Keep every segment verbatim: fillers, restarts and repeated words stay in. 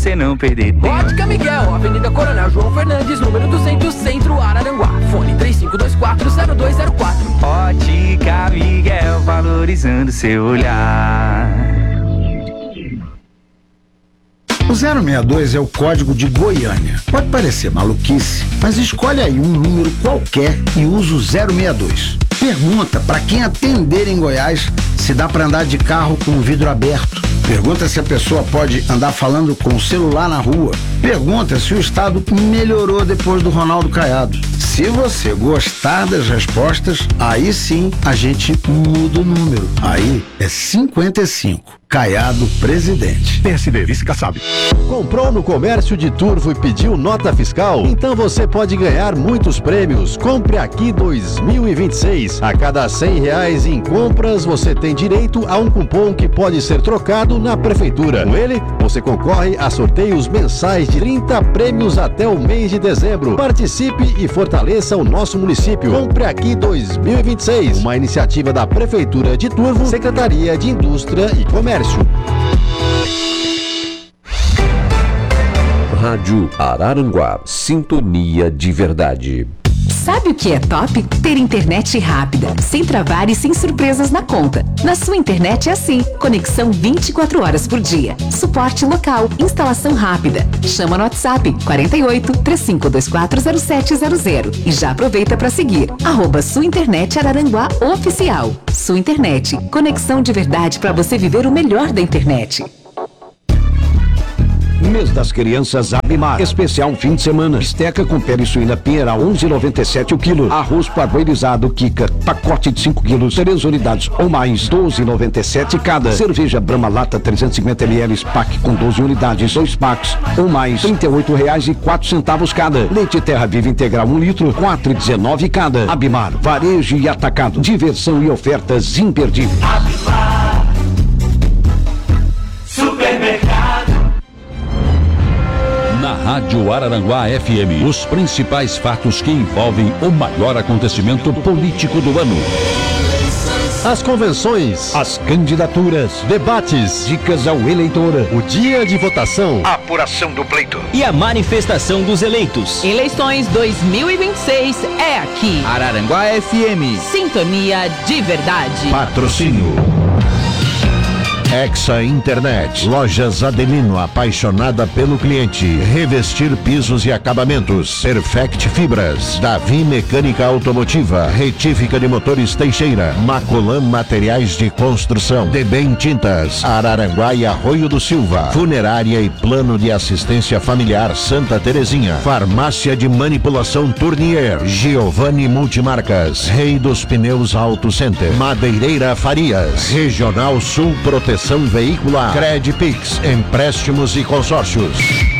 você não perder tempo. Ótica Miguel, Avenida Coronel João Fernandes, número duzentos, Centro, Araranguá. Fone três cinco dois quatro zero dois zero quatro. Ótica Miguel, valorizando seu olhar. O zero seis dois é o código de Goiânia. Pode parecer maluquice, mas escolhe aí um número qualquer e usa o zero seis dois. Pergunta para quem atender em Goiás se dá para andar de carro com o vidro aberto. Pergunta se a pessoa pode andar falando com o celular na rua. Pergunta se o estado melhorou depois do Ronaldo Caiado. Se você gostar das respostas, aí sim a gente muda o número. Aí é cinquenta e cinco. Caiado presidente. P S D, vice Kassab. Comprou no comércio de Turvo e pediu nota fiscal? Então você pode ganhar muitos prêmios. Compre aqui dois mil e vinte e seis. A cada cem reais em compras, você tem direito a um cupom que pode ser trocado na prefeitura. Com ele, você concorre a sorteios mensais de trinta prêmios até o mês de dezembro. Participe e fortaleça o nosso município. Compre aqui dois mil e vinte e seis. Uma iniciativa da Prefeitura de Turvo, Secretaria de Indústria e Comércio. Rádio Araranguá, sintonia de verdade. Sabe o que é top? Ter internet rápida, sem travar e sem surpresas na conta. Na sua internet é assim, conexão vinte e quatro horas por dia. Suporte local, instalação rápida. Chama no WhatsApp quarenta e oito, três cinco dois quatro, zero sete zero zero e já aproveita para seguir. Arroba Sua Internet Araranguá Oficial. Sua Internet, conexão de verdade para você viver o melhor da internet. Mês das Crianças Abimar. Especial fim de semana. Bisteca com pele suína Pinheiral, onze reais e noventa e sete centavos o quilo. Arroz parboilizado Kika, pacote de cinco quilos, três unidades ou mais, doze reais e noventa e sete centavos cada. Cerveja Brahma Lata trezentos e cinquenta mililitros, pack com doze unidades, dois packs ou mais, trinta e oito reais e quatro centavos cada. Leite Terra Viva Integral um litro, quatro reais e dezenove centavos cada. Abimar, varejo e atacado. Diversão e ofertas imperdíveis. Abimar, supermercado. Na Rádio Araranguá F M, os principais fatos que envolvem o maior acontecimento político do ano. As convenções, as candidaturas, debates, dicas ao eleitor, o dia de votação, a apuração do pleito e a manifestação dos eleitos. Eleições dois mil e vinte e seis é aqui. Araranguá F M. Sintonia de verdade. Patrocínio Exa Internet, Lojas Adelino, apaixonada pelo cliente. Revestir pisos e acabamentos. Perfect Fibras, Davi Mecânica Automotiva, Retífica de Motores Teixeira, Macolan Materiais de Construção, Debem Tintas, Araranguá e Arroio do Silva, Funerária e Plano de Assistência Familiar Santa Terezinha, Farmácia de Manipulação Tournier, Giovanni Multimarcas, Rei dos Pneus Auto Center, Madeireira Farias, Regional Sul Proteção Veicular, Credpix, empréstimos e consórcios.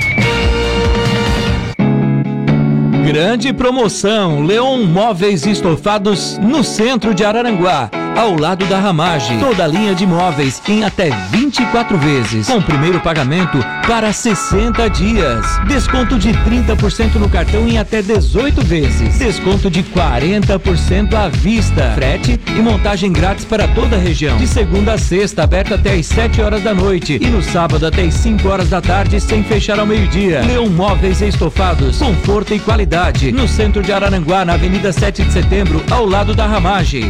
Grande promoção, Leon Móveis Estofados no centro de Araranguá, ao lado da Ramage. Toda a linha de móveis em até vinte e quatro vezes, com primeiro pagamento para sessenta dias. Desconto de trinta por cento no cartão em até dezoito vezes. Desconto de quarenta por cento à vista. Frete e montagem grátis para toda a região. De segunda a sexta, aberto até às sete horas da noite. E no sábado até às cinco horas da tarde, sem fechar ao meio-dia. Leon Móveis Estofados, conforto e qualidade. No centro de Araranguá, na Avenida sete de setembro, ao lado da Ramage.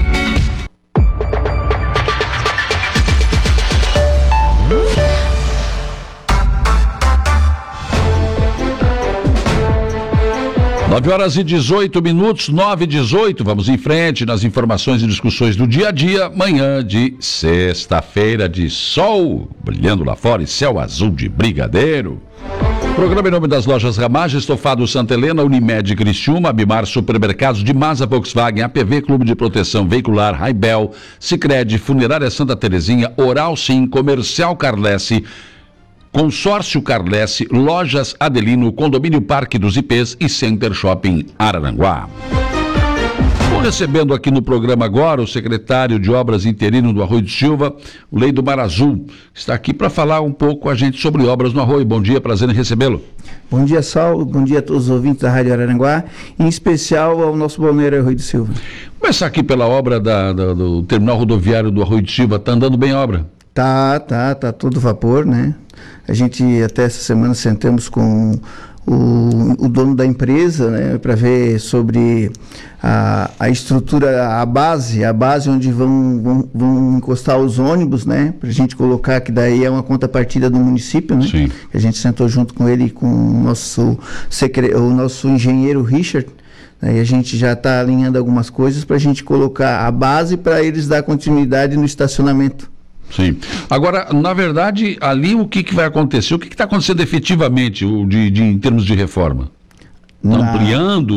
nove horas e dezoito minutos, nove e dezoito, vamos em frente nas informações e discussões do dia a dia, manhã de sexta-feira de sol, brilhando lá fora e céu azul de brigadeiro. Programa em nome das lojas Ramage, Estofado Santa Helena, Unimed Criciúma, Abimar Supermercados, de Masa Volkswagen, A P V Clube de Proteção Veicular, Raibel, Sicredi, Funerária Santa Terezinha, Oral Sim, Comercial Carlesse, Consórcio Carlesse, Lojas Adelino, Condomínio Parque dos I Pês e Center Shopping Araranguá. Estou recebendo aqui no programa agora o secretário de Obras interino do Arroio do Silva, o Leido Mar Azul, que está aqui para falar um pouco com a gente sobre obras no Arroio. Bom dia, prazer em recebê-lo. Bom dia, Saulo, bom dia a todos os ouvintes da Rádio Araranguá, em especial ao nosso balneário Arroio do Silva. Começar aqui pela obra da, da, do terminal rodoviário do Arroio do Silva, está andando bem a obra? Tá, tá, tá todo vapor, né? A gente até essa semana sentamos com o, o dono da empresa, né, para ver sobre a, a estrutura, a base, a base onde vão, vão, vão encostar os ônibus, né, para a gente colocar, que daí é uma contrapartida do município, né? Sim. A gente sentou junto com ele, com o nosso, secre, o nosso engenheiro Richard, né, e a gente já está alinhando algumas coisas para a gente colocar a base para eles dar continuidade no estacionamento. Sim. Agora, na verdade, ali o que, que vai acontecer? O que está acontecendo efetivamente o de, de, em termos de reforma? Estão ampliando?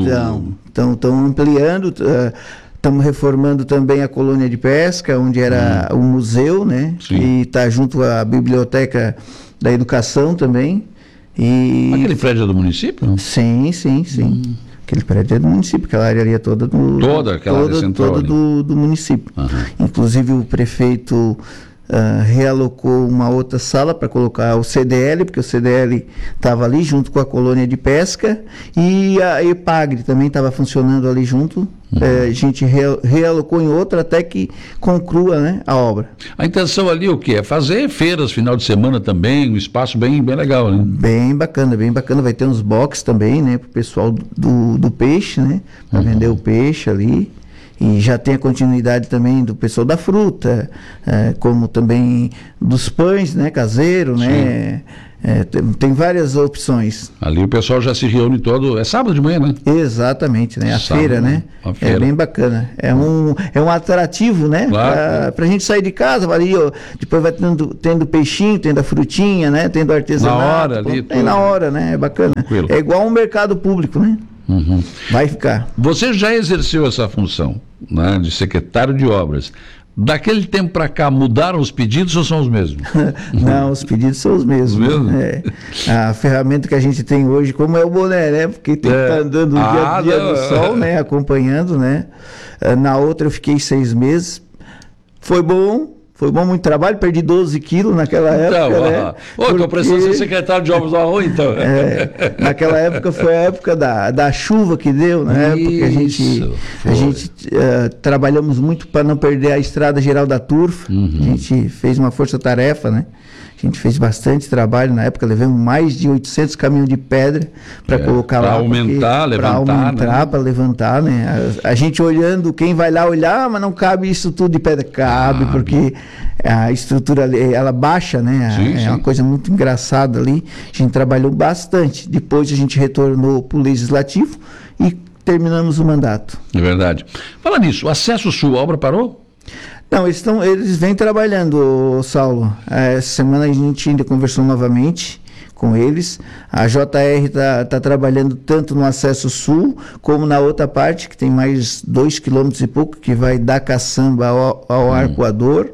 Estão ampliando, estamos reformando também a colônia de pesca, onde era hum. o museu, né? Sim. E está junto à biblioteca da educação também. E... Aquele prédio é do município? Não? Sim, sim, sim. Hum. Aquele prédio é do município, aquela área ali é toda do... Toda aquela toda, área central. Toda do, do município. Uhum. Inclusive o prefeito... Uh, realocou uma outra sala para colocar o C D L, porque o C D L estava ali junto com a colônia de pesca, e a EPAGRE também estava funcionando ali junto. Uhum. Uh, a gente re, realocou em outra até que conclua, né, a obra. A intenção ali o que? É fazer feiras final de semana também, um espaço bem, bem legal, né? Bem bacana, bem bacana. Vai ter uns boxes também, né, para o pessoal do, do peixe, né, para uhum. vender o peixe ali. E já tem a continuidade também do pessoal da fruta, é, como também dos pães, né, caseiro, Sim. né? É, tem, tem várias opções. Ali o pessoal já se reúne todo, é sábado de manhã, né? Exatamente, né? A sábado, feira, né? A feira. É bem bacana. É um, é um atrativo, né? Claro. Para a gente sair de casa, ali, ó, depois vai tendo, tendo peixinho, tendo a frutinha, né? Tendo artesanato. Na hora ali. Tem na hora, né? É bacana. Tranquilo. É igual um mercado público, né? Uhum. Vai ficar. Você já exerceu essa função, né, de secretário de obras. Daquele tempo para cá, mudaram os pedidos ou são os mesmos? Não, os pedidos são os mesmos. Os mesmos? É. A ferramenta que a gente tem hoje, como é o boné, né? Porque tem é. que estar andando o dia a dia no sol, né? Acompanhando, né? Na outra eu fiquei seis meses. Foi bom. Foi bom, muito trabalho, perdi doze quilos naquela época, então, né? Ô, estou precisando ser secretário de obras do Arroio, então. É, naquela época foi a época da, da chuva que deu, né? Isso, porque a gente, a gente uh, trabalhamos muito para não perder a estrada geral da Turfa. Uhum. A gente fez uma força-tarefa, né? A gente fez bastante trabalho na época, levamos mais de oitocentos caminhões de pedra para é, colocar pra lá. Aumentar, porque, levantar, para aumentar, né? para levantar, né? A, a gente olhando, quem vai lá olhar, ah, mas não cabe isso tudo de pedra. Cabe, ah, porque a estrutura, ela baixa, né? Sim, é sim. uma coisa muito engraçada ali. A gente trabalhou bastante. Depois a gente retornou para o Legislativo e terminamos o mandato. É verdade. Fala nisso, o Acesso Sul, a obra parou? Não, eles, tão, eles vêm trabalhando, Saulo. Essa semana a gente ainda conversou novamente com eles. A J R está tá trabalhando tanto no Acesso Sul, como na outra parte, que tem mais dois quilômetros e pouco, que vai da Caçamba ao, ao hum. Arcoador.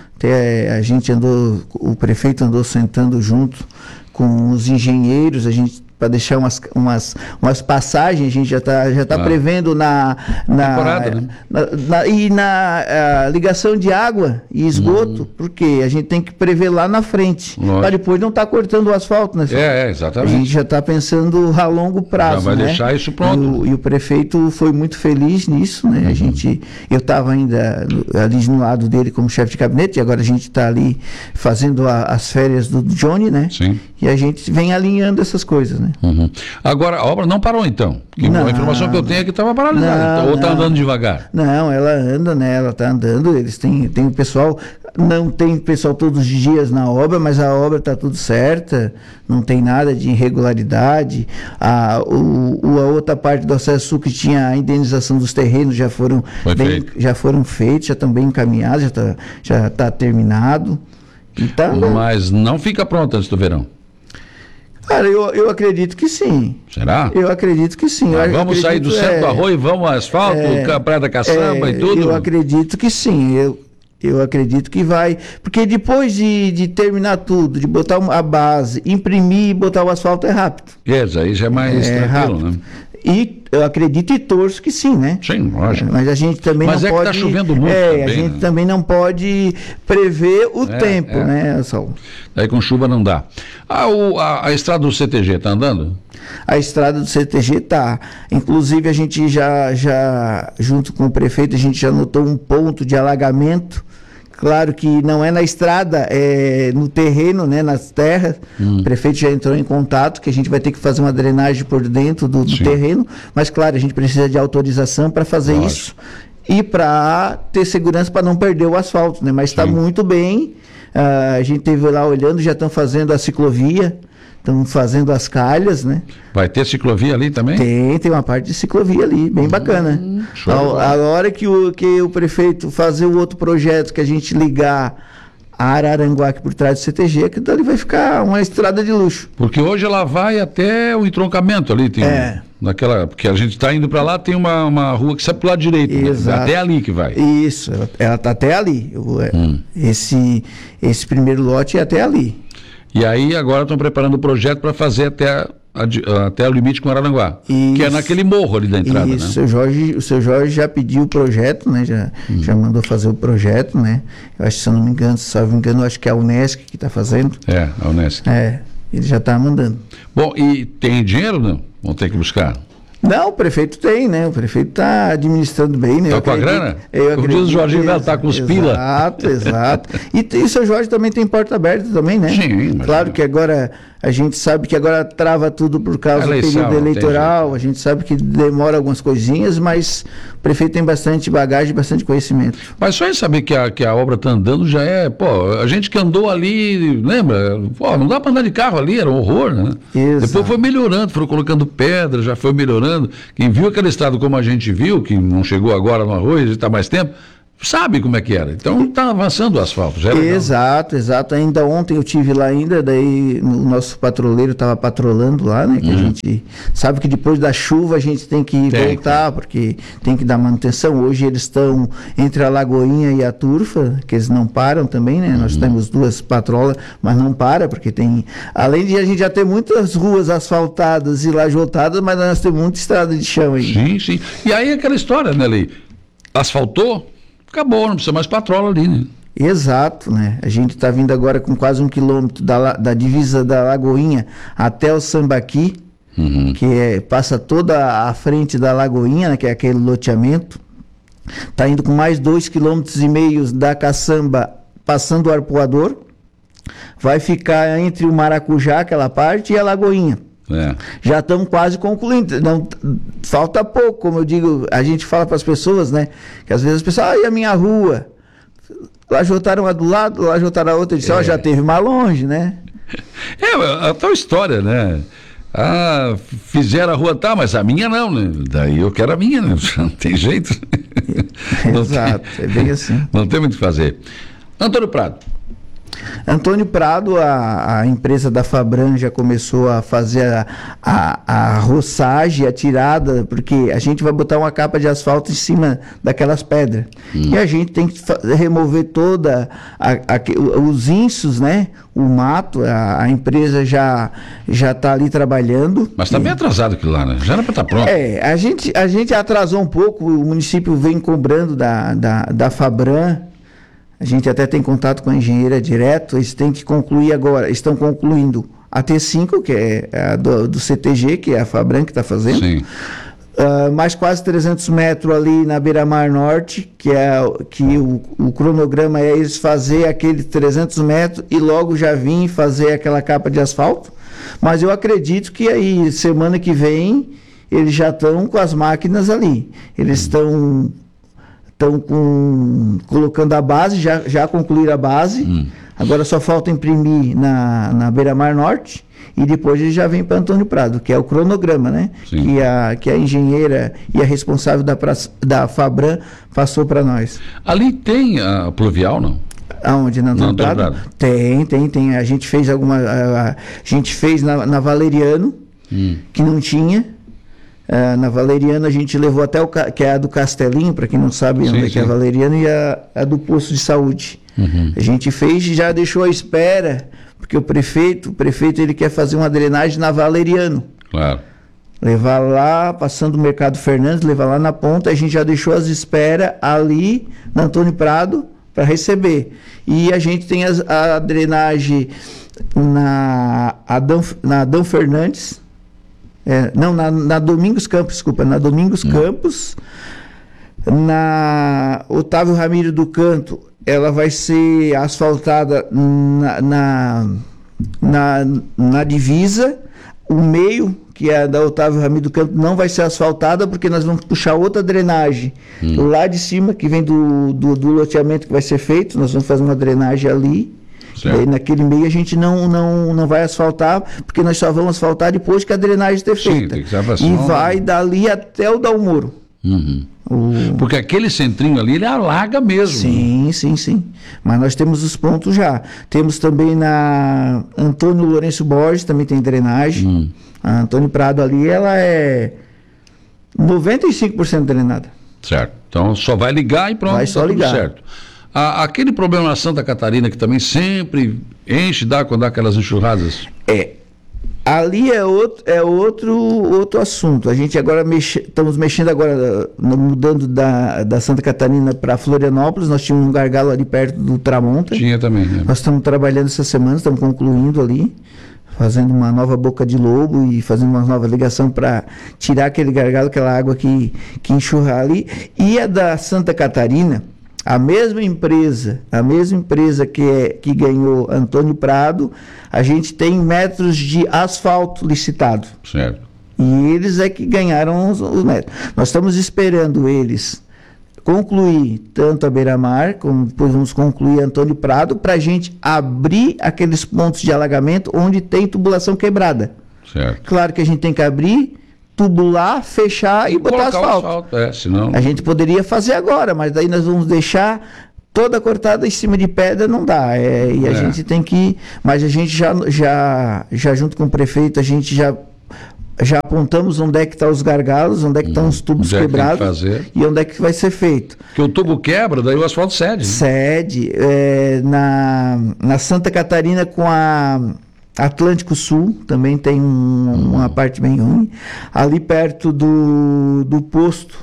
Até a gente andou, o prefeito andou sentando junto com os engenheiros, a gente... para deixar umas, umas, umas passagens, a gente já está já tá ah. prevendo na, na, né? na, na e na ligação de água e esgoto, hum. porque a gente tem que prever lá na frente, para depois não estar tá cortando o asfalto, né? É, é, exatamente. A gente já está pensando a longo prazo, já vai né? deixar isso pronto. E o, e o prefeito foi muito feliz nisso, né? Uhum. A gente, eu estava ainda ali no lado dele como chefe de gabinete, e agora a gente está ali fazendo a, as férias do Johnny, né? Sim. E a gente vem alinhando essas coisas, né? Uhum. Agora, a obra não parou então? Que não, a informação que eu tenho é que estava paralisada, não, ou está andando devagar? Não, ela anda, né? Ela está andando, eles têm, têm o pessoal, não tem pessoal todos os dias na obra, mas a obra está tudo certa, não tem nada de irregularidade. A, o, a outra parte do Acesso Sul, que tinha a indenização dos terrenos, já foram, bem, já foram feitos, já estão bem encaminhados, já está já tá terminado. Então, mas não fica pronto antes do verão? Cara, eu, eu acredito que sim. Será? Eu acredito que sim. Ah, vamos acredito, sair do centro é, do Arroio, vamos ao asfalto, é, Praia da Caçamba é, e tudo? Eu acredito que sim. Eu, eu acredito que vai. Porque depois de, de terminar tudo, de botar a base, imprimir e botar o asfalto é rápido. É, aí já é mais é, tranquilo, rápido. Né? E eu acredito e torço que sim, né? Sim, lógico. Mas a gente também Mas não é pode... Mas é que está chovendo muito é, também, a gente né? também não pode prever o é, tempo, é. né, Saulo? Daí com chuva não dá. Ah, o, a, a estrada do C T G está andando? A estrada do C T G está. Inclusive a gente já, já, junto com o prefeito, a gente já notou um ponto de alagamento Claro que não é na estrada, é no terreno, né, nas terras. Hum. O prefeito já entrou em contato que a gente vai ter que fazer uma drenagem por dentro do, do terreno, mas claro, a gente precisa de autorização para fazer Lógico. isso e para ter segurança para não perder o asfalto, né? Mas está muito bem. Uh, a gente teve lá olhando, já estão fazendo a ciclovia. Estão fazendo as calhas, né? Vai ter ciclovia ali também? Tem, tem uma parte de ciclovia ali, bem hum, bacana. A, a hora que o, que o prefeito fazer o outro projeto, que a gente ligar a Araranguá aqui por trás do C T G, que dali vai ficar uma estrada de luxo. Porque hoje ela vai até o entroncamento ali, tem é. um, naquela, porque a gente está indo para lá, tem uma, uma rua que sai para o lado direito, né? Até ali que vai. Isso, ela está até ali. Hum. Esse, esse primeiro lote é até ali. E aí agora estão preparando o projeto para fazer até, a, a, até o limite com Araranguá, Isso. que é naquele morro ali da entrada, Isso. né? O seu Jorge, o seu Jorge já pediu o projeto, né? Já, hum. já mandou fazer o projeto, né? Eu acho, se eu não me engano, se eu não me engano, acho que é a Unesc que está fazendo. É, a Unesc. É, ele já está mandando. Bom, e tem dinheiro, não? Vão ter que buscar? Não, o prefeito tem, né? O prefeito está administrando bem, né? Está com a grana? Como diz o Jorginho Velho, está com os pila. Exato, exato. E, e o seu Jorge também tem porta aberta também, né? Sim. Claro mas... que agora, a gente sabe que agora trava tudo por causa Eleição, do período eleitoral, a gente sabe que demora algumas coisinhas, mas o prefeito tem bastante bagagem, bastante conhecimento. Mas só em saber que a, que a obra está andando já é, pô, a gente que andou ali, lembra? Pô, não dá para andar de carro ali, era um horror, né? Exato. Depois foi melhorando, foram colocando pedra, já foi melhorando. Quem viu aquele estado como a gente viu, que não chegou agora no arroz, está mais tempo, sabe como é que era. Então está avançando o asfalto, já é legal. Exato, exato. Ainda ontem eu tive lá ainda, daí o nosso patroleiro estava patrolando lá, né? Que hum. a gente sabe que depois da chuva a gente tem que tem, voltar, tem. porque tem que dar manutenção. Hoje eles estão entre a Lagoinha e a Turfa, que eles não param também, né? Hum. Nós temos duas patrolas, mas não para, porque tem... Além de a gente já ter muitas ruas asfaltadas e lajotadas, mas nós temos muita estrada de chão aí. Sim, sim. E aí aquela história, né, Lei? Asfaltou? Acabou, não precisa mais patrola ali, né? Exato, né? A gente está vindo agora com quase um quilômetro da, da divisa da Lagoinha até o Sambaqui, uhum. que é, passa toda a frente da Lagoinha, né, que é aquele loteamento. Está indo com mais dois quilômetros e meio da Caçamba, passando o Arpoador. Vai ficar entre o Maracujá, aquela parte, e a Lagoinha. É. Já estamos quase concluindo. Não, falta pouco, como eu digo, a gente fala para as pessoas, né? Que às vezes as pessoas, ah, e a minha rua? Lá jotaram uma do lado, lá jotaram a outra, disse, ó, é. oh, já teve mais longe, né? É, a tal história, né? Ah, fizeram a rua, tá, mas a minha não, né? Daí eu quero a minha, né? Não tem jeito. Exato, tem, é bem assim. Não tem muito o que fazer. Antônio Prado. Antônio Prado, a, a empresa da Fabran já começou a fazer a, a, a roçagem, a tirada, porque a gente vai botar uma capa de asfalto em cima daquelas pedras. Hum. E a gente tem que remover toda a, a, os insos, né? O mato, a, a empresa já já está ali trabalhando. Mas está bem atrasado aquilo lá, né? Já era para estar tá pronto. É, a gente, a gente atrasou um pouco, o município vem cobrando da, da, da Fabran. A gente até tem contato com a engenheira direto, eles têm que concluir agora, estão concluindo a T cinco, que é a do, do C T G, que é a Fabran que está fazendo. Sim. Uh, mais quase trezentos metros ali na Beira-Mar Norte, que, é, que o, o cronograma é eles fazer aquele trezentos metros e logo já vir fazer aquela capa de asfalto. Mas eu acredito que aí, semana que vem, eles já estão com as máquinas ali. Eles estão... Estão com, colocando a base, já, já concluíram a base, hum. agora só falta imprimir na, na Beira-Mar Norte e depois ele já vem para Antônio Prado, que é o cronograma, né? Que a, que a engenheira e a responsável da, da Fabran passou para nós. Ali tem a pluvial, não? Aonde? Na Antônio Prado? Prado? Tem, tem, tem. A gente fez alguma. A, a gente fez na, na Valeriano, hum. que não tinha. Uh, na Valeriana a gente levou até o que é a do Castelinho, para quem não sabe sim, onde é que é a Valeriana, e a, a do posto de saúde. Uhum. A gente fez e já deixou à espera, porque o prefeito, o prefeito ele quer fazer uma drenagem na Valeriano. Claro. Levar lá, passando o Mercado Fernandes, levar lá na ponta, a gente já deixou as esperas ali na Antônio Prado para receber. E a gente tem as, a drenagem na Adão, na Adão Fernandes. É, não, na, na Domingos Campos, desculpa, na Domingos hum. Campos, Na Otávio Ramiro do Canto, ela vai ser asfaltada na, na, na, na divisa. O meio, que é da Otávio Ramiro do Canto, não vai ser asfaltada, porque nós vamos puxar outra drenagem hum. lá de cima, que vem do, do, do loteamento que vai ser feito. Nós vamos fazer uma drenagem ali. Daí, naquele meio a gente não, não, não vai asfaltar, porque nós só vamos asfaltar depois que a drenagem esteja feita. Sim, tem que e vai dali até o Dalmoro. Uhum. O... Porque aquele centrinho ali, ele alaga mesmo. Sim, sim, sim. Mas nós temos os pontos já. Temos também na Antônio Lourenço Borges, também tem drenagem. Hum. A Antônio Prado ali, ela é noventa e cinco por cento drenada. Certo. Então só vai ligar e pronto. Vai só tá ligar. Tudo certo. A, aquele problema na Santa Catarina que também sempre enche, dá quando dá aquelas enxurradas. É. Ali é outro, é outro, outro assunto. A gente agora mexe, estamos mexendo agora, mudando da, da Santa Catarina para Florianópolis. Nós tínhamos um gargalo ali perto do Tramonta. Tinha também, né? Nós estamos trabalhando essa semana, estamos concluindo ali, fazendo uma nova boca de lobo e fazendo uma nova ligação para tirar aquele gargalo, aquela água que, que enxurra ali. E a da Santa Catarina, a mesma empresa, a mesma empresa que, é, que ganhou Antônio Prado, a gente tem metros de asfalto licitado. Certo. E eles é que ganharam os, os metros. Nós estamos esperando eles concluir tanto a Beira-Mar, como depois vamos concluir Antônio Prado, para a gente abrir aqueles pontos de alagamento onde tem tubulação quebrada. Certo. Claro que a gente tem que abrir, tubular, fechar e, e botar asfalto. asfalto. É, senão... A gente poderia fazer agora, mas daí nós vamos deixar toda cortada em cima de pedra, não dá. É, e a é. gente tem que... Mas a gente já, já, já junto com o prefeito, a gente já, já apontamos onde é que estão os gargalos, onde é que estão hum, os tubos onde quebrados é que e onde é que vai ser feito. Porque o tubo quebra, daí o asfalto cede. Né? Cede. É, na, na Santa Catarina com a... Atlântico Sul também tem um, uma parte bem ruim. Ali perto do, do posto,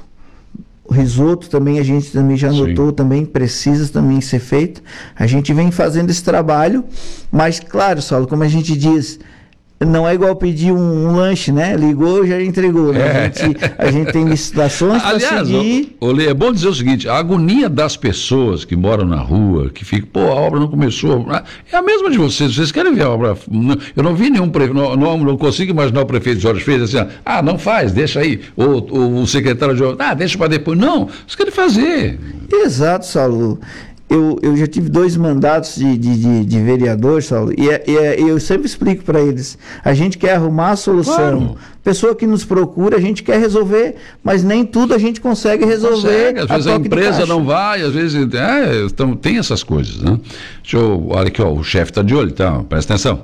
o risoto também a gente também já notou, também precisa também ser feito. A gente vem fazendo esse trabalho, mas claro, Saulo, como a gente diz, não é igual pedir um, um lanche, né? Ligou, já entregou. Né? É. A, gente, a gente tem licitações para seguir. Olê, é bom dizer o seguinte, a agonia das pessoas que moram na rua, que ficam, pô, a obra não começou, é a mesma de vocês, vocês querem ver a obra, eu não vi nenhum, prefeito, não, não, não consigo imaginar o prefeito Jorge Freitas assim, ah, não faz, deixa aí, ou, ou o secretário de obra, ah, deixa para depois, não, vocês querem fazer. Exato, Saulo. Eu, eu já tive dois mandatos de, de, de, de vereador, Saulo, e, é, e é, eu sempre explico para eles, a gente quer arrumar a solução, claro. Pessoa que nos procura, a gente quer resolver, mas nem tudo a gente consegue resolver. Consegue. Às vezes a, a empresa não vai, às vezes é, então, tem essas coisas, né? Deixa eu, olha aqui, ó, o chefe está de olho, tá? Presta atenção.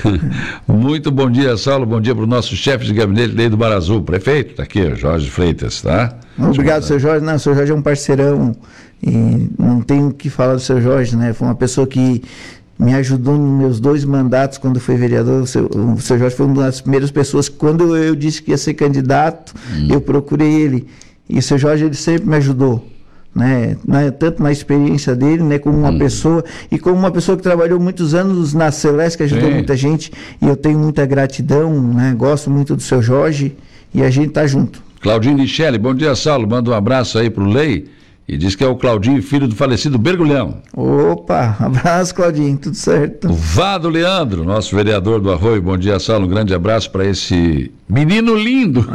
Muito bom dia, Saulo, bom dia para o nosso chefe de gabinete Lei do Mar Azul, prefeito, está aqui, Jorge Freitas, tá? Obrigado, seu Jorge. Não, o seu Jorge é um parceirão e não tenho o que falar do seu Jorge, né? Foi uma pessoa que me ajudou nos meus dois mandatos quando fui vereador. O seu, o seu Jorge foi uma das primeiras pessoas que, quando eu disse que ia ser candidato, hum. eu procurei ele. E o seu Jorge, ele sempre me ajudou, né? Na, tanto na experiência dele, né? Como uma hum. pessoa, e como uma pessoa que trabalhou muitos anos na Celeste, que ajudou Sim. muita gente, e eu tenho muita gratidão, né? Gosto muito do seu Jorge, e a gente tá junto. Claudinho Michele, bom dia, Saulo, manda um abraço aí pro Lei. E diz que é o Claudinho, filho do falecido Bergulhão. Opa, abraço, Claudinho, tudo certo. O Vado Leandro, nosso vereador do Arroio, bom dia, Saulo, um grande abraço para esse menino lindo,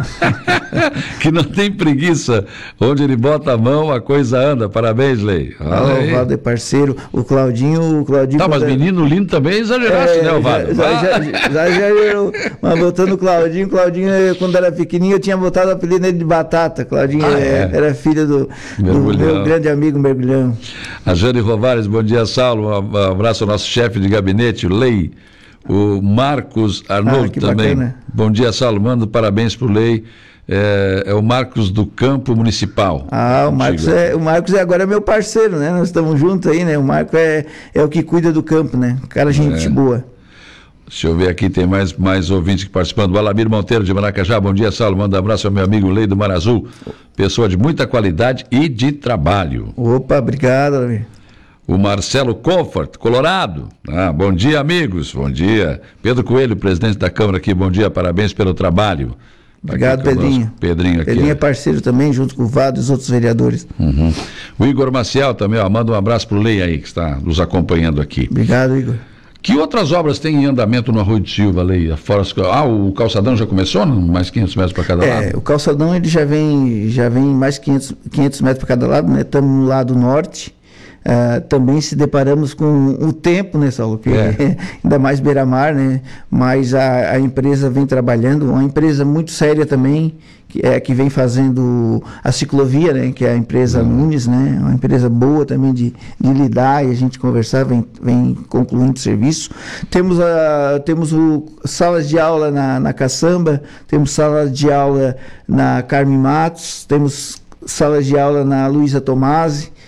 que não tem preguiça, onde ele bota a mão, a coisa anda. Parabéns, Lei. Ah, o Vado é parceiro, o Claudinho... O Claudinho tá, mas menino lindo também exageraste, é, né, o Vado? Já, já, já, já, já eu, mas botando o Claudinho, o Claudinho, quando era pequenininho, eu tinha botado o apelido nele de Batata. Claudinho ah, é, é. era filho do... do meu grande amigo Mergulhão. A Jane Rovares, bom dia, Saulo. Um abraço ao nosso chefe de gabinete, o Lei. O Marcos Arnoldo ah, também. Bacana. Bom dia, Saulo. Mando parabéns para o Lei. É, é o Marcos do Campo Municipal. Ah, o Marcos, é, o Marcos é agora meu parceiro, né? Nós estamos juntos aí, né? O Marcos é, é o que cuida do campo, né? Cara, gente é. boa. Deixa eu ver aqui, tem mais, mais ouvintes que participando. O Alamir Monteiro de Maracajá, bom dia, Saulo. Manda um abraço ao meu amigo Lei do Mar Azul, pessoa de muita qualidade e de trabalho. Opa, obrigado, Alamir. O Marcelo Comfort, Colorado. Ah, bom dia, amigos. Bom dia. Pedro Coelho, presidente da Câmara aqui, bom dia, parabéns pelo trabalho. Obrigado, aqui conosco. Pedrinho. Pedrinho aqui. Pedrinho ó. é parceiro também, junto com o Vado e os outros vereadores. Uhum. O Igor Maciel também, ó, manda um abraço pro Lei aí, que está nos acompanhando aqui. Obrigado, Igor. Que outras obras tem em andamento no Arroio de Silva, Lei? Fora as... Ah, o calçadão já começou? Não? Mais quinhentos metros para cada lado? É, o calçadão ele já vem, já vem mais quinhentos, quinhentos metros para cada lado, né? Estamos no lado norte. Uh, também se deparamos com o tempo, né, Saulo? Que é. Ainda mais beira-mar, né? Mas a, a empresa vem trabalhando, uma empresa muito séria também, que é que vem fazendo a ciclovia, né? Que é a empresa uhum. Nunes, né? Uma empresa boa também de, de lidar e a gente conversar, vem, vem concluindo o serviço. Temos, a, temos o, salas de aula na, na Caçamba, temos salas de aula na Carme Matos, temos salas de aula na Luísa Tomasi.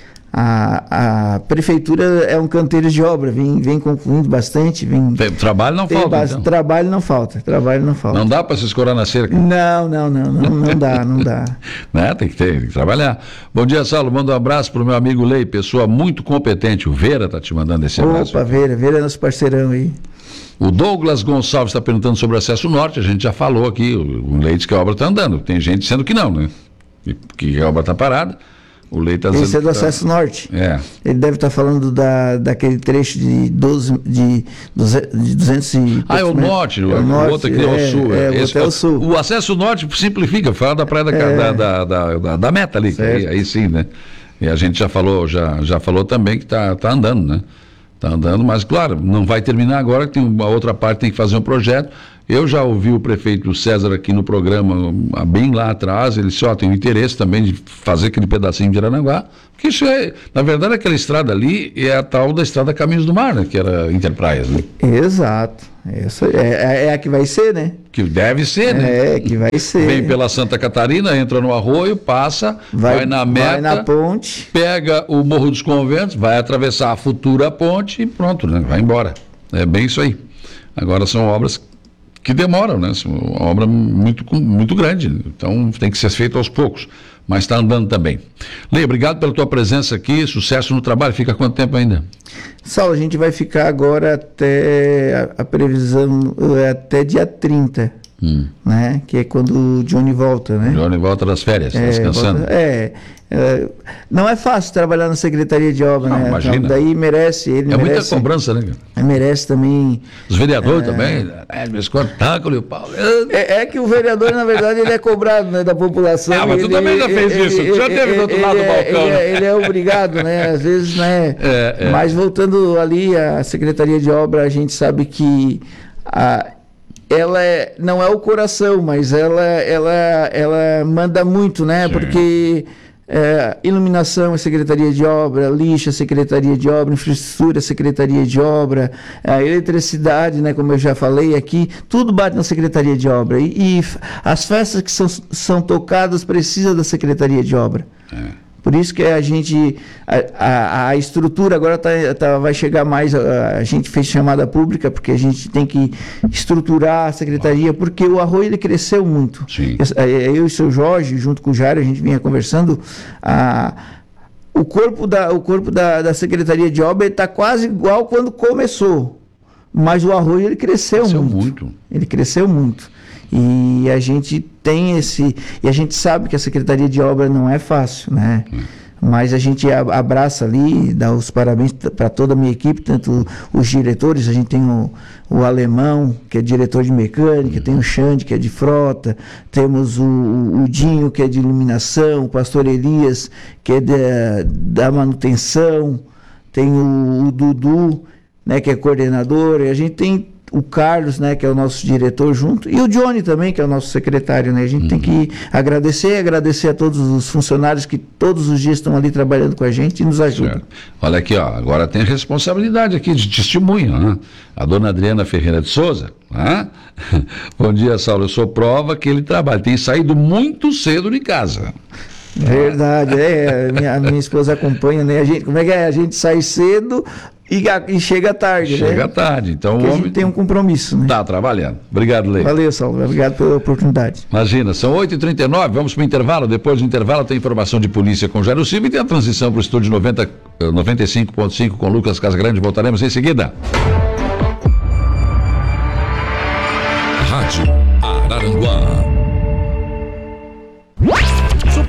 A, a prefeitura é um canteiro de obra, vem, vem concluindo bastante. Vem, tem, trabalho não falta. Base, então. Trabalho não falta, trabalho não falta. Não dá para se escorar na cerca? Não, não, não, não, não dá, não dá. Né? Tem que ter, tem que trabalhar. Bom dia, Saulo, manda um abraço pro meu amigo Lei, pessoa muito competente. O Vera tá te mandando esse abraço. Opa, Vera, Vera é nosso parceirão aí. O Douglas Gonçalves está perguntando sobre o acesso norte, a gente já falou aqui, o, o Lei diz que a obra está andando, tem gente dizendo que não, né? Que, que a obra está parada. O Lei está dizendo. Esse é do acesso tá... norte. É. Ele deve estar tá falando da, daquele trecho de doze, de, de duzentos e... Ah, é o norte, é o, o, norte, o outro aqui é, é o sul. É, Esse, é o sul. O acesso norte simplifica, fala da praia da, é. da, da, da, da, da meta ali, que aí, aí sim, né? E a gente já falou, já, já falou também que está tá andando, né? Está andando, mas claro, não vai terminar agora, que tem uma outra parte, tem que fazer um projeto. Eu já ouvi o prefeito César aqui no programa, bem lá atrás, ele disse, ó, tem interesse também de fazer aquele pedacinho de Araranguá, porque isso é, na verdade, aquela estrada ali é a tal da estrada Caminhos do Mar, né, que era Interpraias, né? Exato, essa é, é a que vai ser, né? Que deve ser, né? É, que vai ser. Vem pela Santa Catarina, entra no Arroio, passa, vai, vai na meta, vai na ponte, pega o Morro dos Conventos, vai atravessar a futura ponte e pronto, né? Vai embora. É bem isso aí. Agora são obras que demoram, né? É uma obra muito, muito grande, então tem que ser feito aos poucos, mas está andando também. Lei, obrigado pela tua presença aqui, sucesso no trabalho, fica quanto tempo ainda? Saulo, a gente vai ficar agora até a, a previsão, é até dia trinta, hum. né? Que é quando o Johnny volta, né? Johnny volta das férias, é, descansando. Volta, é, é, não é fácil trabalhar na Secretaria de Obra, não, né? Imagina. Então, daí merece, ele é merece... muita cobrança, né? Merece também... Os vereadores é, também, é, me espetáculo e o Paulo... É, é que o vereador, na verdade, ele é cobrado, né, da população. Ah, mas ele, tu também já fez ele, isso, ele, tu já teve do outro ele, lado do é, balcão. Ele, né? é, ele é obrigado, né, às vezes, né, é, é. Mas voltando ali, a Secretaria de Obra, a gente sabe que... A, ela é, não é o coração, mas ela, ela, ela manda muito, né? Sim. Porque é, iluminação é Secretaria de Obra, lixo é Secretaria de Obra, infraestrutura é Secretaria de Obra, a eletricidade, né? Como eu já falei aqui, tudo bate na Secretaria de Obra. E, e as festas que são, são tocadas precisam da Secretaria de Obra. É. Por isso que a gente, a, a, a estrutura agora tá, tá, vai chegar mais, a, a gente fez chamada pública, porque a gente tem que estruturar a secretaria, porque o Arroio ele cresceu muito. Sim. Eu, eu e o seu Jorge, junto com o Jário, a gente vinha conversando, a, o corpo da, o corpo da, da Secretaria de Obra está quase igual quando começou, mas o Arroio ele cresceu, cresceu muito. muito. Ele cresceu muito. E a gente tem esse... E a gente sabe que a Secretaria de Obra não é fácil, né? Hum. Mas a gente abraça ali, dá os parabéns para toda a minha equipe, tanto os diretores, a gente tem o, o Alemão, que é diretor de mecânica, hum. tem o Xande, que é de frota, temos o, o Dinho, que é de iluminação, o pastor Elias, que é de, da manutenção, tem o, o Dudu, né, que é coordenador, e a gente tem o Carlos, né, que é o nosso diretor junto, e o Johnny também, que é o nosso secretário, né? A gente uhum. tem que agradecer, agradecer a todos os funcionários que todos os dias estão ali trabalhando com a gente e nos ajudam. Certo. Olha aqui, ó, agora tem responsabilidade aqui de testemunho, né? A dona Adriana Ferreira de Souza, né? Bom dia, Saulo, eu sou prova que ele trabalha, tem saído muito cedo de casa. Verdade, é, a minha, a minha esposa acompanha, né? A gente, como é que é? A gente sai cedo e, e chega tarde, chega né? Chega tarde, então Porque o homem a gente tem um compromisso, né? Tá trabalhando. Obrigado, Lei. Valeu, Saulo, obrigado pela oportunidade. Imagina, são oito e trinta e nove, vamos para o intervalo, depois do intervalo tem informação de polícia com Jairo Silva e tem a transição para o estúdio noventa, noventa e cinco ponto cinco com Lucas Casagrande, voltaremos em seguida. Rádio Araranguá.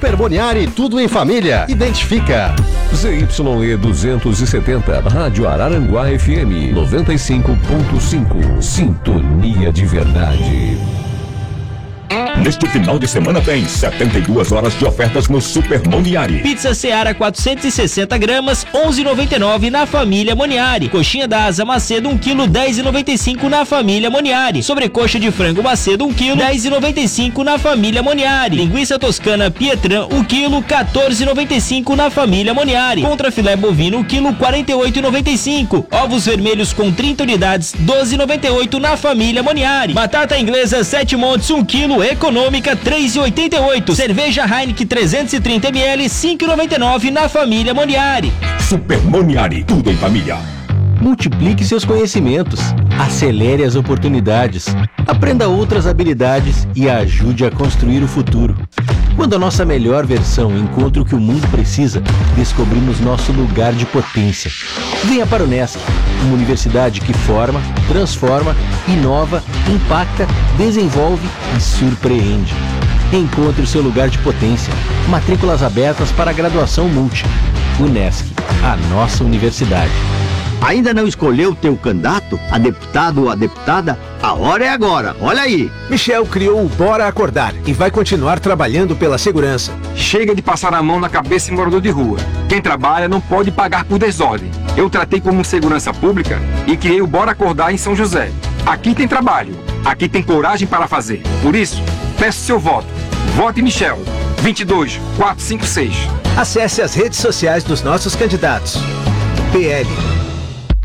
Super Moniari, tudo em família. Identifica. Z Y E duzentos e setenta, Rádio Araranguá F M noventa e cinco ponto cinco. Sintonia de verdade. Neste final de semana tem setenta e duas horas de ofertas no Super Moniari. Pizza Seara quatrocentos e sessenta gramas, onze e noventa e nove na família Moniari. Coxinha da Asa Macedo um quilo, dez e noventa e cinco na família Moniari. Sobrecoxa de frango Macedo um quilo, dez e noventa e cinco na família Moniari. Linguiça toscana Pietran um quilo, quatorze e noventa e cinco na família Moniari. Contra filé bovino um quilo, quarenta e oito e noventa e cinco. Ovos vermelhos com trinta unidades, doze e noventa e oito na família Moniari. Batata inglesa sete montes um quilo, econômica três e oitenta e oito. Cerveja Heineken trezentos e trinta mililitros, cinco e noventa e nove na família Moniari. Super Moniari, tudo em família. Multiplique seus conhecimentos, acelere as oportunidades, aprenda outras habilidades e ajude a construir o futuro. Quando a nossa melhor versão encontra o que o mundo precisa, descobrimos nosso lugar de potência. Venha para o Unesc, uma universidade que forma, transforma, inova, impacta, desenvolve e surpreende. Encontre o seu lugar de potência. Matrículas abertas para a graduação multi. Unesc, a nossa universidade. Ainda não escolheu o teu candidato, a deputado ou a deputada? A hora é agora, olha aí. Michel criou o Bora Acordar e vai continuar trabalhando pela segurança. Chega de passar a mão na cabeça em morador de rua. Quem trabalha não pode pagar por desordem. Eu tratei como segurança pública e criei o Bora Acordar em São José. Aqui tem trabalho, aqui tem coragem para fazer. Por isso, peço seu voto. Vote Michel, vinte e dois, quatrocentos e cinquenta e seis. Acesse as redes sociais dos nossos candidatos. P L